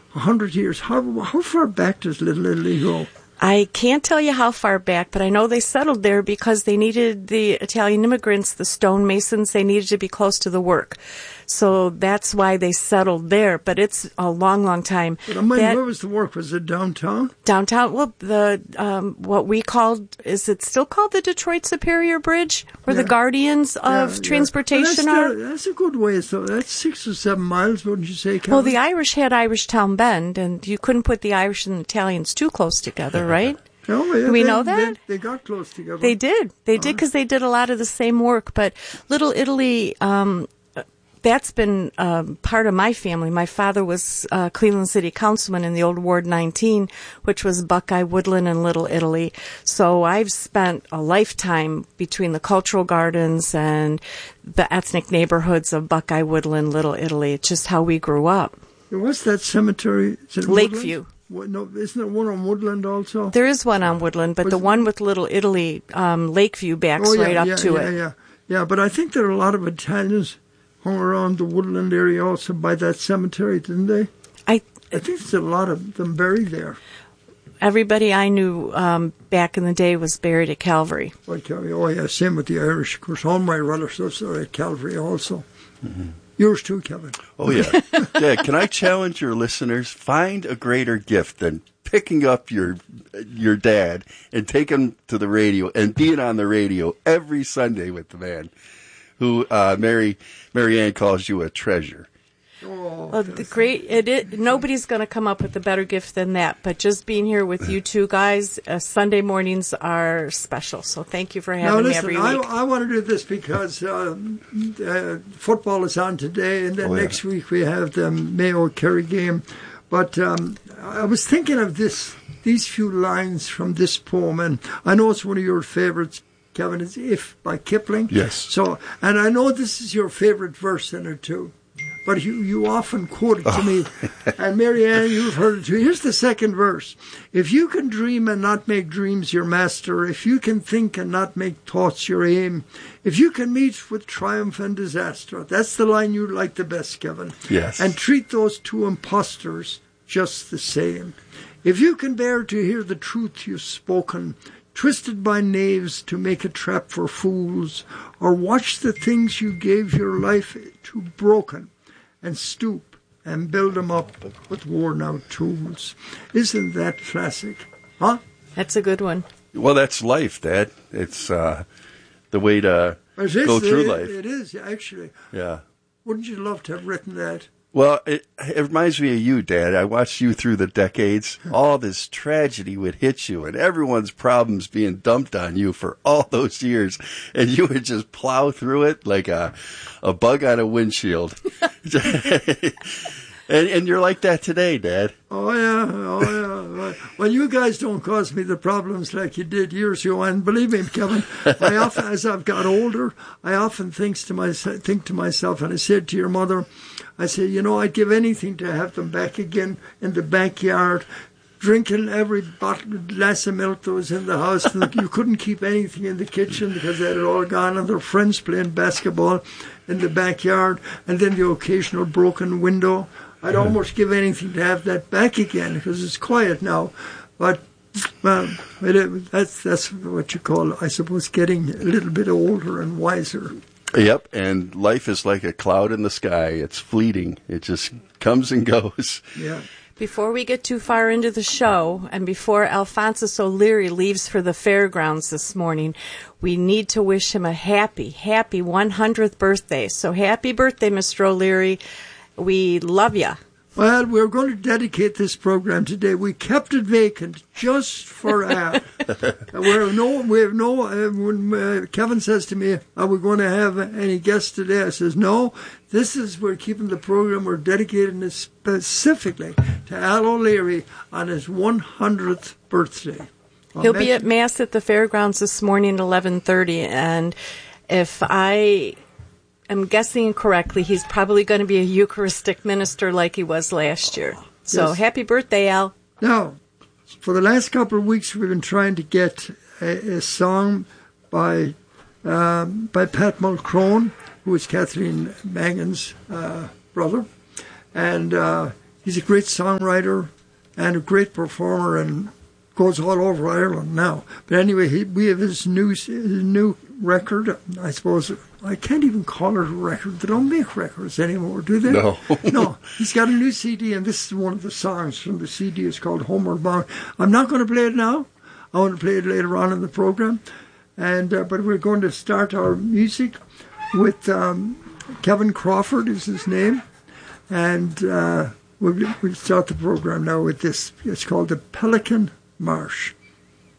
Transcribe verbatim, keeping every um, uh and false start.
a hundred years. How how far back does Little Italy go? I can't tell you how far back, but I know they settled there because they needed the Italian immigrants, the stonemasons, they needed to be close to the work. So that's why they settled there, but it's a long, long time. But I mean, that, where was the work? Was it downtown? Downtown, well, the um, what we called, is it still called the Detroit Superior Bridge, where yeah. the guardians of yeah, transportation yeah. are? Still, that's a good way, so that's six or seven miles, wouldn't you say, Kevin? Well, the Irish had Irish Town Bend, and you couldn't put the Irish and the Italians too close together, right? Oh, yeah, Do we they, know that? They, they got close together. They did. They did because they did a lot of the same work. But Little Italy, um, that's been um, part of my family. My father was uh, Cleveland City Councilman in the old Ward nineteen, which was Buckeye, Woodland, and Little Italy. So I've spent a lifetime between the cultural gardens and the ethnic neighborhoods of Buckeye, Woodland, Little Italy. It's just how we grew up. What's that cemetery? Is it Lakeview. Woodland? What, no, isn't there one on Woodland also? There is one on Woodland, but Was the it? one with Little Italy, um, Lakeview, backs oh, yeah, right up yeah, to yeah, it. Yeah, yeah, yeah. But I think there are a lot of Italians hung around the Woodland area also by that cemetery, didn't they? I, I think there's a lot of them buried there. Everybody I knew um, back in the day was buried at Calvary. At Calvary. Oh, yeah, same with the Irish. Of course, all my relatives are at Calvary also. Mm-hmm. Yours too, Kevin. Oh, yeah. Yeah, can I challenge your listeners? Find a greater gift than picking up your your dad and taking him to the radio and being on the radio every Sunday with the man who uh, Mary Mary Ann calls you a treasure. Oh, well, the great it, it nobody's going to come up with a better gift than that. But just being here with you two guys, uh, Sunday mornings are special. So thank you for having now, listen, me every week. I, I want to do this because uh, uh, football is on today, and then oh, yeah. next week we have the Mayo Kerry game. But um, I was thinking of this, these few lines from this poem, and I know it's one of your favorites, Kevin. It's "If" by Kipling. Yes. So, and I know this is your favorite verse in it too. But you, you often quote it to me. And Mary Ann, you've heard it too. Here's the second verse. If you can dream and not make dreams your master, if you can think and not make thoughts your aim, if you can meet with triumph and disaster, that's the line you like the best, Kevin. Yes. And treat those two impostors just the same. If you can bear to hear the truth you've spoken, twisted by knaves to make a trap for fools, or watch the things you gave your life to broken, and stoop and build them up with worn-out tools. Isn't that classic? Huh? That's a good one. Well, that's life, Dad. It's uh, the way to It is, go through it, life. It is, actually. Yeah. Wouldn't you love to have written that? Well, it, it reminds me of you, Dad. I watched you through the decades. All this tragedy would hit you, and everyone's problems being dumped on you for all those years, and you would just plow through it like a a bug on a windshield. and, and you're like that today, Dad. Oh, yeah. Oh, yeah. Well, you guys don't cause me the problems like you did years ago. And believe me, Kevin, I often, as I've got older, I often think to, myself, think to myself, and I said to your mother, I said, you know, I'd give anything to have them back again in the backyard, drinking every bottle, glass of milk that was in the house. And you couldn't keep anything in the kitchen because they had it all gone, and their friends playing basketball in the backyard, and then the occasional broken window. I'd almost give anything to have that back again because it's quiet now. But, well, it, that's that's what you call, I suppose, getting a little bit older and wiser. Yep, and life is like a cloud in the sky. It's fleeting. It just comes and goes. Yeah. Before we get too far into the show, and before Alphonsus O'Leary leaves for the fairgrounds this morning, we need to wish him a happy, happy one hundredth birthday. So happy birthday, Mister O'Leary. We love you. Well, we're going to dedicate this program today. We kept it vacant just for Al. we have no, we have no. Uh, when uh, Kevin says to me, "Are we going to have any guests today?" I says, "No. This is we're keeping the program. We're dedicating it specifically to Al O'Leary on his one hundredth birthday." I'll He'll be at Mass at the fairgrounds this morning at eleven thirty, and if I am guessing correctly, he's probably going to be a Eucharistic minister like he was last year. So Yes. happy birthday, Al. Now, for the last couple of weeks, we've been trying to get a, a song by um, by Pat Mulcrone, who is Kathleen Mangan's uh, brother, and uh, he's a great songwriter and a great performer, and goes all over Ireland now. But anyway, he, we have his new his new record. I suppose I can't even call it a record. They don't make records anymore, do they? No. No. He's got a new C D, and this is one of the songs from the C D. It's called Homeward Bound. I'm not going to play it now. I want to play it later on in the program. And uh, but we're going to start our music with um, Kevin Crawford is his name, and uh, we'll, we'll start the program now with this. It's called the Pelican Marsh.